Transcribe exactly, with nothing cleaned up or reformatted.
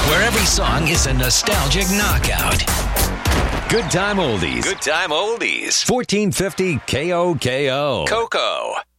where every song is a nostalgic knockout. Good Time Oldies. Good Time Oldies. fourteen fifty K O K O. Coco.